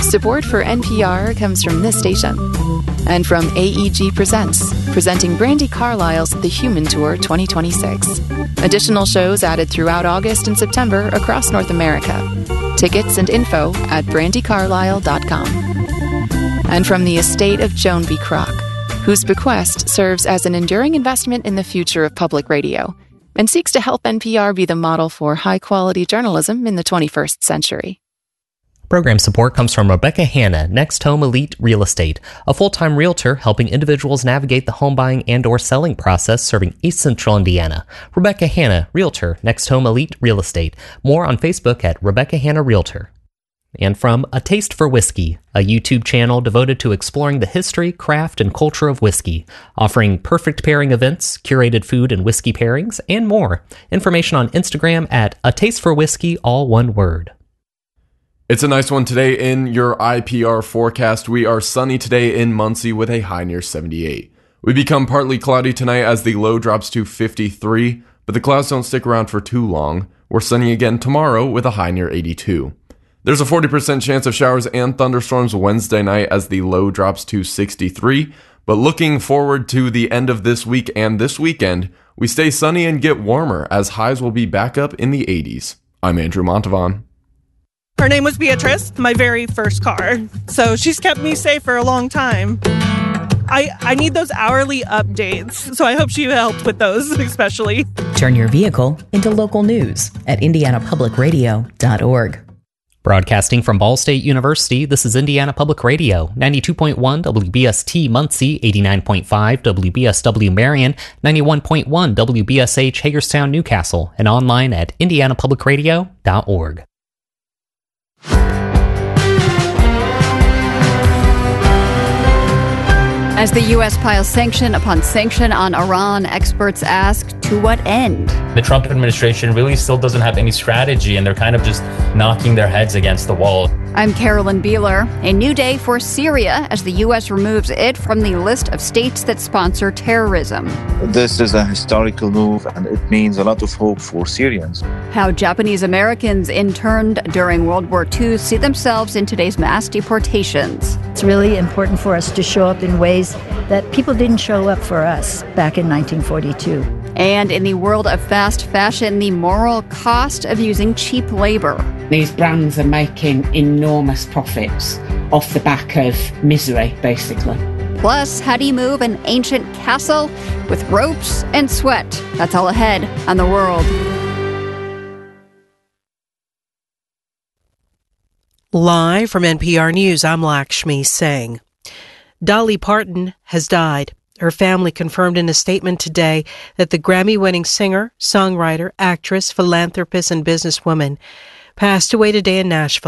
Support for NPR comes from this station and from AEG Presents, presenting Brandi Carlile's The Human Tour 2026. Additional shows added throughout August and September across North America. Tickets and info at brandicarlile.com. And from the estate of Joan B. Kroc, whose bequest serves as an enduring investment in the future of public radio and seeks to help NPR be the model for high-quality journalism in the 21st century. Program support comes from Rebecca Hanna, Next Home Elite Real Estate, a full-time realtor helping individuals navigate the home buying and/or selling process serving East Central Indiana. Rebecca Hanna, Realtor, Next Home Elite Real Estate. More on Facebook at Rebecca Hanna Realtor. And from A Taste for Whiskey, a YouTube channel devoted to exploring the history, craft, and culture of whiskey, offering perfect pairing events, curated food and whiskey pairings, and more. Information on Instagram at A Taste for Whiskey, all one word. It's a nice one today in your IPR forecast. We are sunny today in Muncie with a high near 78. We become partly cloudy tonight as the low drops to 53, but the clouds don't stick around for too long. We're sunny again tomorrow with a high near 82. There's a 40% chance of showers and thunderstorms Wednesday night as the low drops to 63, but looking forward to the end of this week and this weekend, we stay sunny and get warmer as highs will be back up in the 80s. I'm Andrew Montavon. Her name was Beatrice, my very first car. So she's kept me safe for a long time. I need those hourly updates, so I hope she helped with those, especially. Turn your vehicle into local news at indianapublicradio.org. Broadcasting from Ball State University, this is Indiana Public Radio, 92.1 WBST Muncie, 89.5 WBSW Marion, 91.1 WBSH Hagerstown Newcastle, and online at indianapublicradio.org. As the U.S. piles sanction upon sanction on Iran, experts ask, to what end? The Trump administration really still doesn't have any strategy, and they're kind of just knocking their heads against the wall. I'm Carolyn Beeler. A new day for Syria as the U.S. removes it from the list of states that sponsor terrorism. This is a historical move, and it means a lot of hope for Syrians. How Japanese Americans interned during World War II see themselves in today's mass deportations. It's really important for us to show up in ways that people didn't show up for us back in 1942. And in the world of fast fashion, the moral cost of using cheap labor. These brands are making enormous profits off the back of misery, basically. Plus, how do you move an ancient castle with ropes and sweat? That's all ahead on The World. Live from NPR News, I'm Lakshmi Singh. Dolly Parton has died. Her family confirmed in a statement today that the Grammy-winning singer, songwriter, actress, philanthropist, and businesswoman passed away today in Nashville.